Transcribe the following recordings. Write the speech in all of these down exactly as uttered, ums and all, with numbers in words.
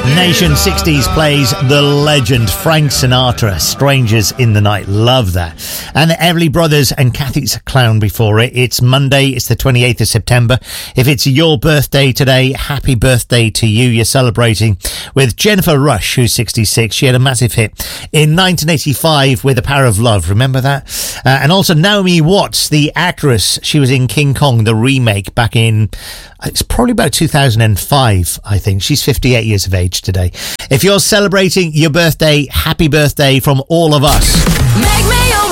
Nation sixties plays the legend Frank Sinatra, Strangers in the Night. Love that. And the Everly Brothers and Kathy's Clown before it. It's Monday, it's the twenty-eighth of September. If it's your birthday today, happy birthday to you. You're celebrating with Jennifer Rush, who's sixty-six. She had a massive hit in nineteen eighty-five with A Power of Love. Remember that? Uh, and also Naomi Watts, the actress. She was in King Kong, the remake, back in, it's probably about two thousand five, I think. She's fifty-eight years of age today. If you're celebrating your birthday, happy birthday from all of us. Make me a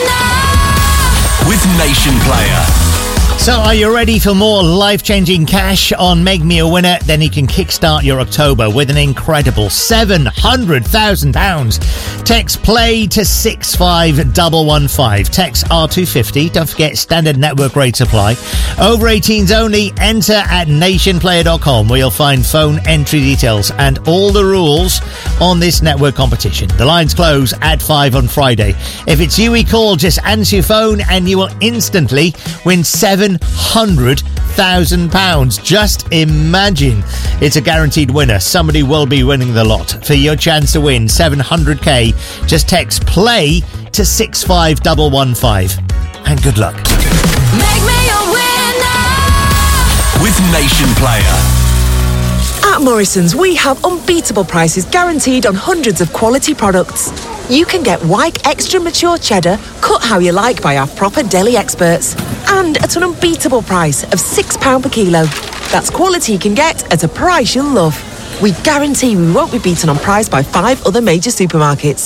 winner with Nation Player. So are you ready for more life-changing cash on Make Me a Winner? Then you can kickstart your October with an incredible seven hundred thousand pounds. Text play to six five one one five. Text R two fifty. Don't forget standard network rates apply. Over eighteens only. Enter at nation player dot com where you'll find phone entry details and all the rules on this network competition. The lines close at five on Friday. If it's you we call, just answer your phone and you will instantly win seven hundred thousand pounds. Just imagine. It's a guaranteed winner. Somebody will be winning the lot. For your chance to win seven hundred k, just text play to six five one one five. And good luck. Make me a winner with Nation Player. At Morrison's, we have unbeatable prices guaranteed on hundreds of quality products. You can get Wyke Extra Mature Cheddar, cut how you like by our proper deli experts. And at an unbeatable price of six pounds per kilo. That's quality you can get at a price you'll love. We guarantee we won't be beaten on price by five other major supermarkets.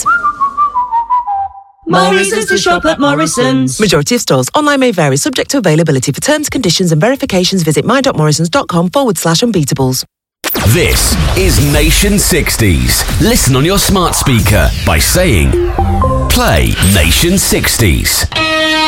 Morrison's to shop at Morrison's. Majority of stores. Online may vary, subject to availability. For terms, conditions and verifications, visit my.morrisons.com forward slash unbeatables. This is Nation sixties. Listen on your smart speaker by saying, play Nation sixties.